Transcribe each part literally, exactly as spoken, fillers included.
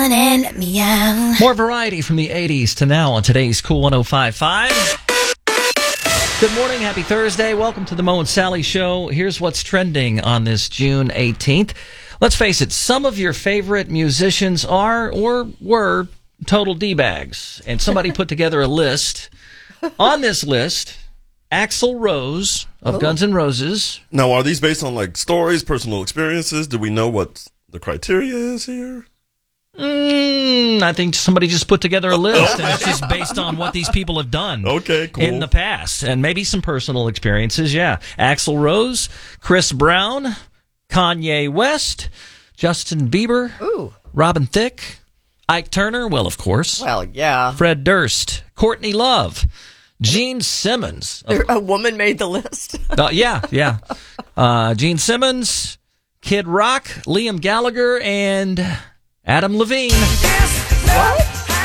fun and meow. More variety from the eighties to now on today's Cool one oh five point five. Good morning, happy Thursday. Welcome to the Mo and Sally Show. Here's what's trending on this June eighteenth. Let's face it, some of your favorite musicians are or were total D-bags. And somebody put together a list. On this list, Axl Rose of oh. Guns N' Roses. Now, are these based on like stories, personal experiences? Do we know what the criteria is here? Mm, I think somebody just put together a list, and it's just based on what these people have done okay, cool. in the past, and maybe some personal experiences, yeah. Axl Rose, Chris Brown, Kanye West, Justin Bieber, Ooh. Robin Thicke, Ike Turner, well, of course. Well, yeah. Fred Durst, Courtney Love, Gene Simmons. There, a woman made the list. uh, yeah, yeah. Uh, Gene Simmons, Kid Rock, Liam Gallagher, and Adam Levine. What?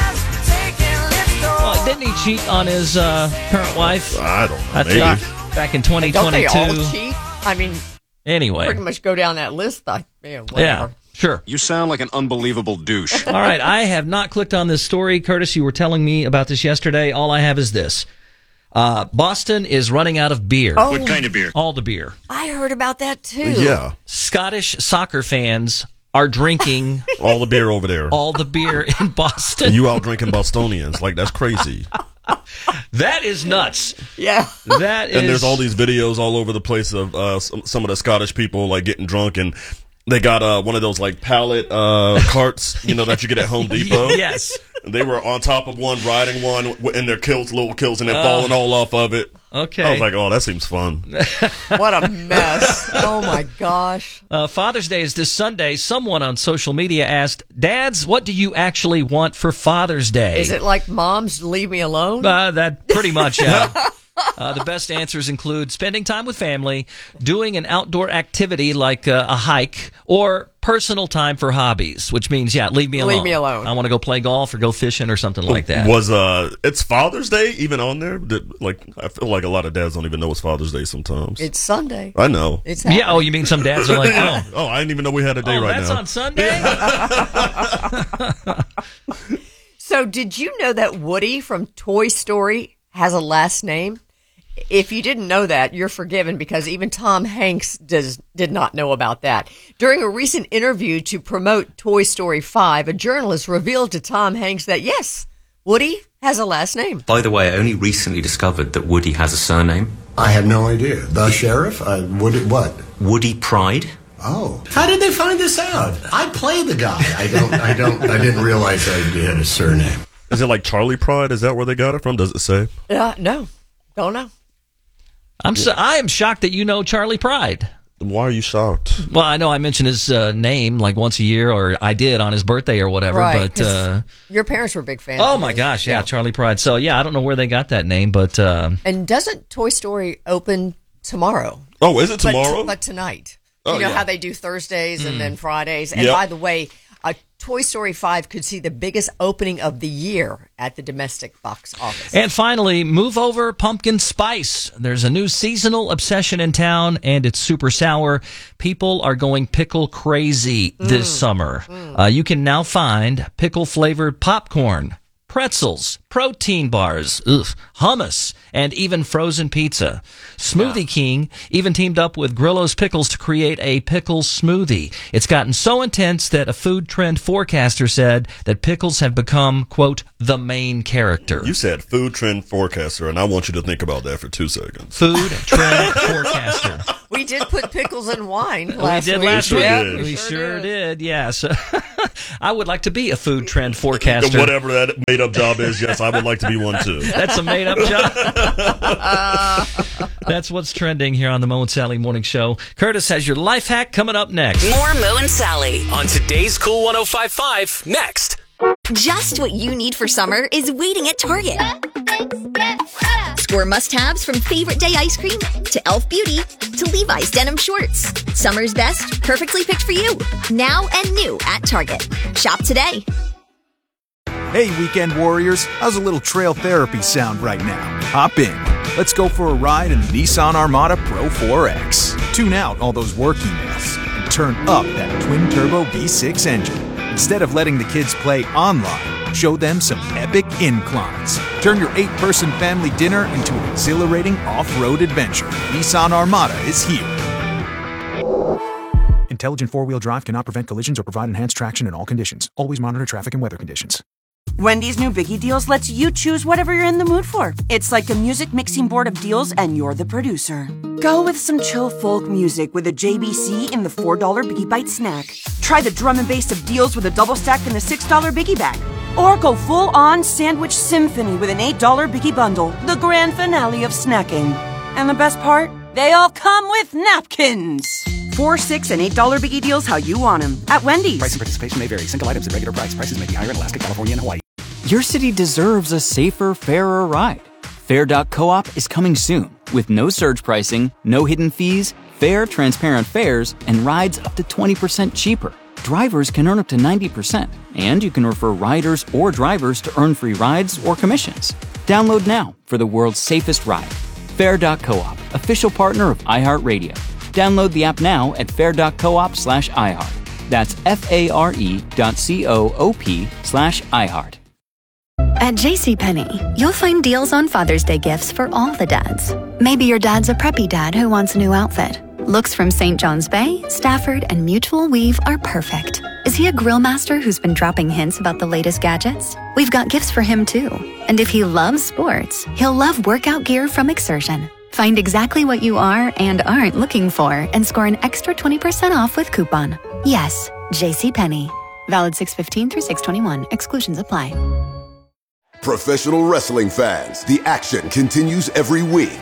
Well, didn't he cheat on his uh, current wife? I don't know. I think back in twenty twenty-two. Don't they all cheat? I mean, anyway, pretty much go down that list. I, yeah, yeah, sure. You sound like an unbelievable douche. All right, I have not clicked on this story. Curtis, you were telling me about this yesterday. All I have is this. Uh, Boston is running out of beer. Oh, what kind of beer? All the beer. I heard about that too. Yeah. Scottish soccer fans are drinking all the beer over there. All the beer in Boston. And you out drinking Bostonians. Like, that's crazy. That is nuts. Yeah. That is. And there's all these videos all over the place of uh, some, some of the Scottish people like getting drunk, and they got uh, one of those like pallet uh, carts, you know, that you get at Home Depot. Yes. And they were on top of one, riding one in their kilts, little kilts, and then uh, falling all off of it. Okay. I was like, oh, that seems fun. What a mess. Oh, my gosh. Uh, Father's Day is this Sunday. Someone on social media asked, Dads, what do you actually want for Father's Day? Is it like Moms, leave me alone? Uh, that pretty much, yeah. Uh, the best answers include spending time with family, doing an outdoor activity like uh, a hike, or personal time for hobbies, which means, yeah, leave me alone. Leave me alone. I want to go play golf or go fishing or something like that. Was uh, it's Father's Day even on there? Did, like, I feel like a lot of dads don't even know it's Father's Day sometimes. It's Sunday. I know. It's yeah. Oh, you mean some dads are like, oh, oh, I didn't even know we had a day oh, right that's now. on Sunday. So, did you know that Woody from Toy Story has a last name? If you didn't know that, you're forgiven, because even Tom Hanks does, did not know about that. During a recent interview to promote Toy Story five, a journalist revealed to Tom Hanks that, yes, Woody has a last name. By the way, I only recently discovered that Woody has a surname. I had no idea. The sheriff? Uh, Woody, what? Woody Pride. Oh. How did they find this out? I play the guy. I don't, I don't, I didn't realize I had a surname. Is it like Charlie Pride? Is that where they got it from? Does it say? Uh, no. Don't know. I'm so, I am shocked that you know Charlie Pride. Why are you shocked? Well, I know I mention his uh, name like once a year, or I did on his birthday or whatever. Right, but uh, your parents were big fans. Oh my gosh, yeah, yeah, Charlie Pride. So yeah, I don't know where they got that name, but uh, and doesn't Toy Story open tomorrow? Oh, is it tomorrow? But, t- but tonight. Oh, you know yeah. how they do Thursdays and mm. then Fridays. And yep. by the way, uh, Toy Story five could see the biggest opening of the year at the domestic box office. And finally, move over pumpkin spice. There's a new seasonal obsession in town, and it's super sour. People are going pickle crazy this mm. summer. Mm. Uh, you can now find pickle-flavored popcorn, pretzels, protein bars, ugh, hummus, and even frozen pizza. Smoothie yeah. King even teamed up with Grillo's Pickles to create a pickle smoothie. It's gotten so intense that a food trend forecaster said that pickles have become, quote, the main character. You said food trend forecaster, and I want you to think about that for two seconds. Food trend forecaster. We did put pickles in wine last we did week. last we week. sure did. We, we sure, sure did. did, yes. I would like to be a food trend forecaster. Whatever that made-up job is, yes, I would like to be one too. That's a made-up job. uh, That's what's trending here on the Mo and Sally Morning Show. Curtis has your life hack coming up next. More Mo and Sally on today's Cool one oh five point five next. Just what you need for summer is waiting at Target. Score must-haves from Favorite Day ice cream to e l f Beauty to Levi's denim shorts. Summer's best, perfectly picked for you. Now and new at Target. Shop today. Hey, weekend warriors. How's a little trail therapy sound right now? Hop in. Let's go for a ride in the Nissan Armada Pro four X. Tune out all those work emails and turn up that twin-turbo V six engine. Instead of letting the kids play online, show them some epic inclines. Turn your eight-person family dinner into an exhilarating off-road adventure. Nissan Armada is here. Intelligent four-wheel drive cannot prevent collisions or provide enhanced traction in all conditions. Always monitor traffic and weather conditions. Wendy's new Biggie Deals lets you choose whatever you're in the mood for. It's like a music mixing board of deals, and you're the producer. Go with some chill folk music with a J B C in the four dollar Biggie Bite snack. Try the drum and bass of deals with a double stack in the six dollar Biggie Bag. Or go full-on sandwich symphony with an eight dollar Biggie Bundle, the grand finale of snacking. And the best part? They all come with napkins. Four, six, and eight dollar Biggie Deals how you want them at Wendy's. Price and participation may vary. Single items at regular price. Prices may be higher in Alaska, California, and Hawaii. Your city deserves a safer, fairer ride. Fair dot coop is coming soon with no surge pricing, no hidden fees, fair, transparent fares, and rides up to twenty percent cheaper. Drivers can earn up to ninety percent, and you can refer riders or drivers to earn free rides or commissions. Download now for the world's safest ride. Fair dot coop, official partner of iHeartRadio. Download the app now at fair dot coop slash iHeart. That's F-A-R-E dot C-O-O-P slash iHeart. At JCPenney, you'll find deals on Father's Day gifts for all the dads. Maybe your dad's a preppy dad who wants a new outfit. Looks from Saint John's Bay, Stafford, and Mutual Weave are perfect. Is he a grill master who's been dropping hints about the latest gadgets? We've got gifts for him too. And if he loves sports, he'll love workout gear from Exertion. Find exactly what you are and aren't looking for and score an extra twenty percent off with coupon. Yes, JCPenney. Valid six fifteen through six twenty-one. Exclusions apply. Professional wrestling fans, the action continues every week.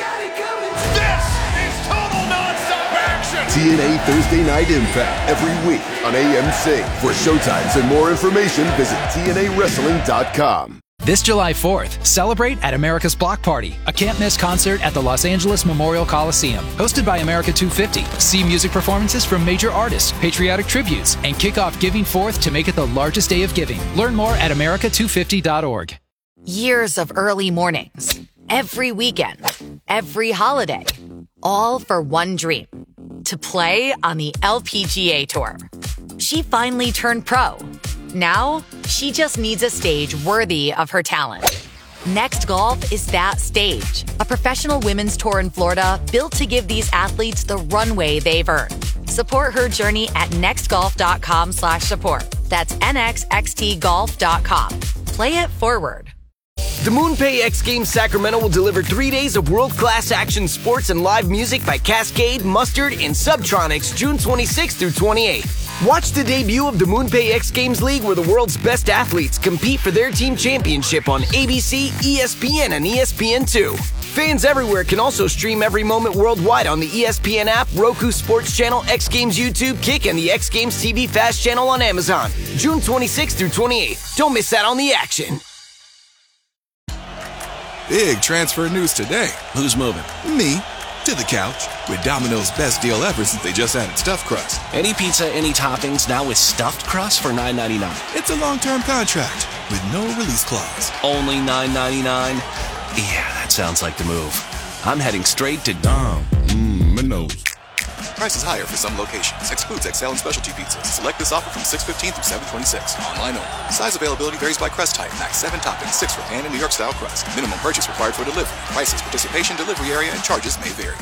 This is total nonstop action! T N A Thursday Night Impact every week on A M C. For showtimes and more information, visit T N A wrestling dot com. This July fourth, celebrate at America's Block Party, a can't-miss concert at the Los Angeles Memorial Coliseum. Hosted by America two fifty. See music performances from major artists, patriotic tributes, and kick off Giving Fourth to make it the largest day of giving. Learn more at America two fifty dot org. Years of early mornings, every weekend, every holiday, all for one dream, to play on the L P G A Tour. She finally turned pro. Now, she just needs a stage worthy of her talent. Next Golf is that stage, a professional women's tour in Florida built to give these athletes the runway they've earned. Support her journey at nextgolf.com slash support. That's N X X T golf dot com. Play it forward. The MoonPay X Games Sacramento will deliver three days of world-class action sports and live music by Cascade, Mustard, and Subtronics June twenty-sixth through twenty-eighth. Watch the debut of the MoonPay X Games League, where the world's best athletes compete for their team championship on A B C, E S P N, and E S P N two. Fans everywhere can also stream every moment worldwide on the E S P N app, Roku Sports Channel, X Games YouTube, Kick, and the X Games T V Fast Channel on Amazon. June twenty-sixth through twenty-eighth. Don't miss out on the action. Big transfer news today. Who's moving? Me. To the couch. With Domino's best deal ever since they just added stuffed crust. Any pizza, any toppings, now with stuffed crust for nine ninety-nine. It's a long-term contract with no release clause. Only nine ninety-nine? Yeah, that sounds like the move. I'm heading straight to Dom. Mmm, my nose. Price is higher for some locations. Excludes X L and specialty pizzas. Select this offer from six fifteen through seven twenty-six. Online only. Size availability varies by crust type. Max seven toppings, six for pan and New York style crust. Minimum purchase required for delivery. Prices, participation, delivery area, and charges may vary.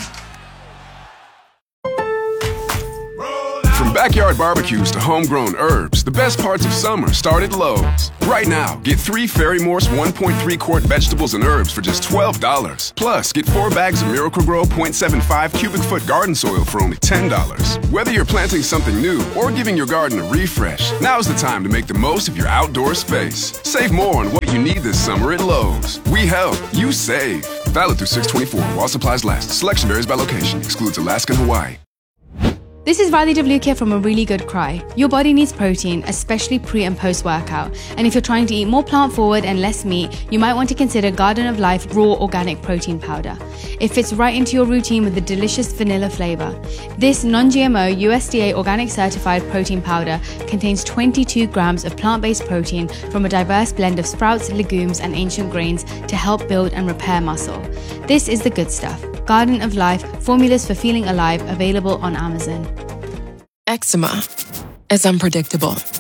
From backyard barbecues to homegrown herbs, the best parts of summer start at Lowe's. Right now, get three Fairy Morse one point three quart vegetables and herbs for just twelve dollars. Plus, get four bags of Miracle-Gro point seven five cubic foot garden soil for only ten dollars. Whether you're planting something new or giving your garden a refresh, now's the time to make the most of your outdoor space. Save more on what you need this summer at Lowe's. We help, you save. Valid through six twenty-four while supplies last. Selection varies by location. Excludes Alaska and Hawaii. This is Radhi Devlukia from A Really Good Cry. Your body needs protein, especially pre and post workout. And if you're trying to eat more plant forward and less meat, you might want to consider Garden of Life Raw Organic Protein Powder. It fits right into your routine with a delicious vanilla flavor. This non-G M O U S D A organic certified protein powder contains twenty-two grams of plant-based protein from a diverse blend of sprouts, legumes, and ancient grains to help build and repair muscle. This is the good stuff. Garden of Life, formulas for feeling alive, available on Amazon. Eczema is unpredictable.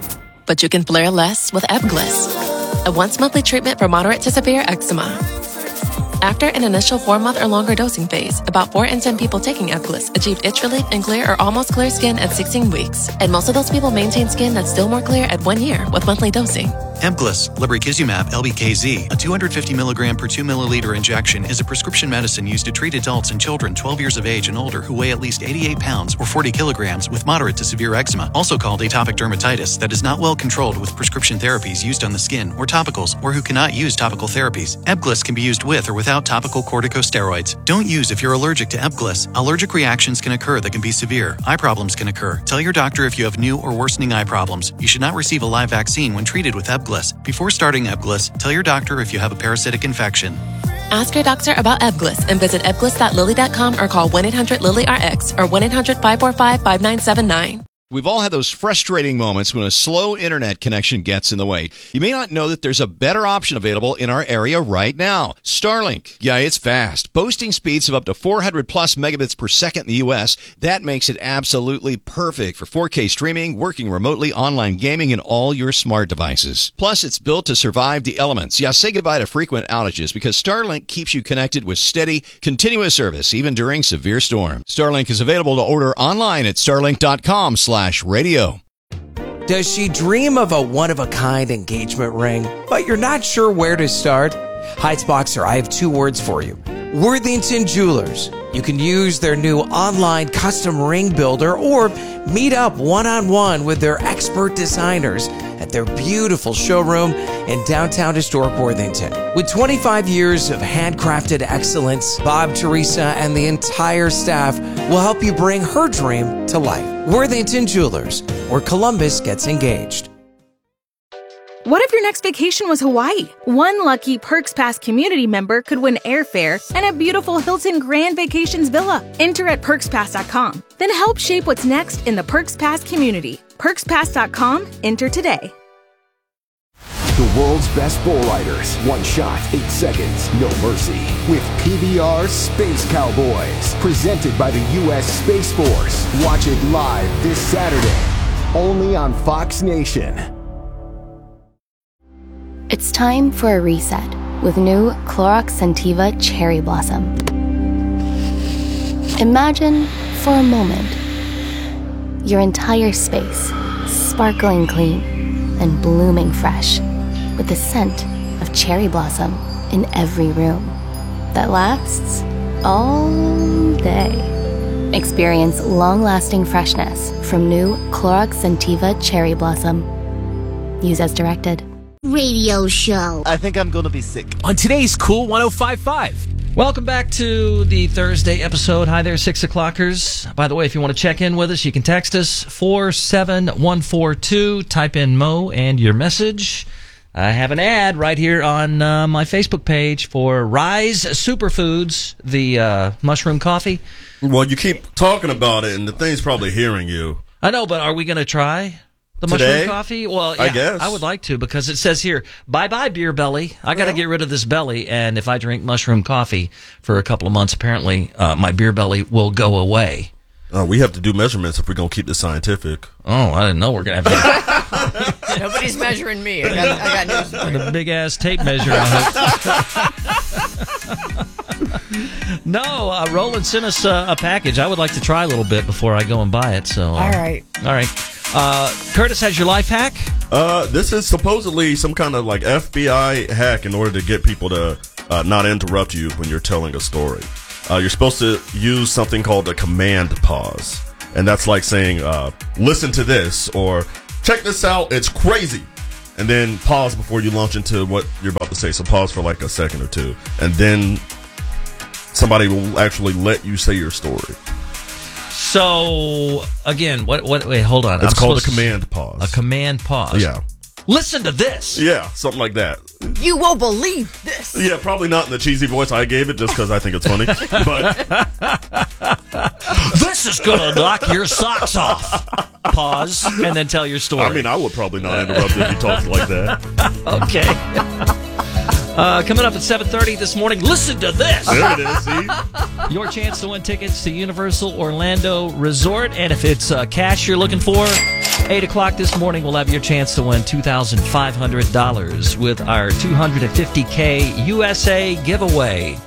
but you can flare less with Ebglyss, a once-monthly treatment for moderate to severe eczema. After an initial four-month or longer dosing phase, about four in ten people taking Ebglyss achieved itch relief and clear or almost clear skin at sixteen weeks. And most of those people maintain skin that's still more clear at one year with monthly dosing. Ebglyss, lebrikizumab L B K Z, a two hundred fifty milligram per two milliliter injection, is a prescription medicine used to treat adults and children twelve years of age and older who weigh at least eighty-eight pounds or forty kilograms with moderate to severe eczema, also called atopic dermatitis, that is not well controlled with prescription therapies used on the skin or topicals, or who cannot use topical therapies. Ebglyss can be used with or without topical corticosteroids. Don't use if you're allergic to Ebglyss. Allergic reactions can occur that can be severe. Eye problems can occur. Tell your doctor if you have new or worsening eye problems. You should not receive a live vaccine when treated with Ebglyss. Before starting Ebglyss, tell your doctor if you have a parasitic infection. Ask your doctor about Ebglyss and visit ebglyss dot lilly dot com or call one eight hundred lilly R X or one eight hundred five four five five nine seven nine. We've all had those frustrating moments when a slow internet connection gets in the way. You may not know that there's a better option available in our area right now. Starlink. Yeah, it's fast. Boasting speeds of up to four hundred plus megabits per second in the U S. That makes it absolutely perfect for four K streaming, working remotely, online gaming, and all your smart devices. Plus, it's built to survive the elements. Yeah, say goodbye to frequent outages because Starlink keeps you connected with steady, continuous service, even during severe storms. Starlink is available to order online at starlink dot com slash radio. Does she dream of a one-of-a-kind engagement ring, but you're not sure where to start? Heightsboxer, I have two words for you. Worthington Jewelers. You can use their new online custom ring builder or meet up one-on-one with their expert designers at their beautiful showroom in downtown historic Worthington. With twenty-five years of handcrafted excellence, Bob, Teresa, and the entire staff will help you bring her dream to life. Worthington Jewelers, where Columbus gets engaged. What if your next vacation was Hawaii? One lucky Perks Pass community member could win airfare and a beautiful Hilton Grand Vacations villa. Enter at perks pass dot com. Then help shape what's next in the Perks Pass community. perks pass dot com. Enter today. The world's best bull riders. One shot, eight seconds, no mercy. With P B R Space Cowboys. Presented by the U S Space Force. Watch it live this Saturday. Only on Fox Nation. It's time for a reset with new Clorox Scentiva Cherry Blossom. Imagine, for a moment, your entire space sparkling clean and blooming fresh with the scent of cherry blossom in every room that lasts all day. Experience long-lasting freshness from new Clorox Scentiva Cherry Blossom. Use as directed. Radio show. I think I'm going to be sick. On today's Cool one oh five point five. Welcome back to the Thursday episode. Hi there, six o'clockers. By the way, if you want to check in with us, you can text us four seven one four two. Type in Mo and your message. I have an ad right here on uh, my Facebook page for Rise Superfoods, the uh, mushroom coffee. Well, you keep talking about it, and the thing's probably hearing you. I know, but are we going to try the Today? mushroom coffee? Well, yeah, I guess. I would like to, because it says here, bye-bye beer belly. I got to get rid of this belly, and if I drink mushroom coffee for a couple of months, apparently uh, my beer belly will go away. Uh, we have to do measurements if we're going to keep this scientific. Oh, I didn't know we're going to have to. Nobody's measuring me. I got, I got news for you. The big-ass tape measure, I hope. No, uh, Roland sent us uh, a package. I would like to try a little bit before I go and buy it. So, uh, All right. All right. Uh, Curtis has your life hack? Uh, this is supposedly some kind of like F B I hack in order to get people to uh, not interrupt you when you're telling a story. Uh, you're supposed to use something called a command pause. And that's like saying, uh, listen to this, or check this out, it's crazy. And then pause before you launch into what you're about to say. So pause for like a second or two. And then somebody will actually let you say your story. So, again, what, what, wait, hold on. It's I'm called a supposed to- command pause. A command pause. Yeah. Listen to this. Yeah, something like that. You won't believe this. Yeah, probably not in the cheesy voice I gave it, just because I think it's funny. But This is going to knock your socks off. Pause, and then tell your story. I mean, I would probably not interrupt if you talked like that. Okay. Uh, coming up at seven thirty this morning, listen to this. There it is, see? Your chance to win tickets to Universal Orlando Resort. And if it's uh, cash you're looking for, eight o'clock this morning, we'll have your chance to win two thousand five hundred dollars with our two hundred fifty K U S A giveaway.